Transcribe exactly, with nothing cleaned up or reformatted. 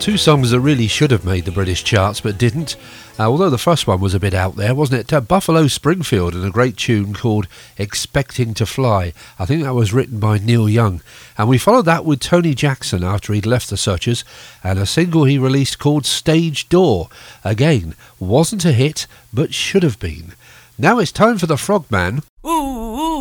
Two songs that really should have made the British charts but didn't, uh, although the first one was a bit out there, wasn't it? Uh, Buffalo Springfield and a great tune called Expecting to Fly. I think that was written by Neil Young. And we followed that with Tony Jackson after he'd left the Searchers and a single he released called Stage Door. Again, wasn't a hit but should have been. Now it's time for the Frogman. Ooh.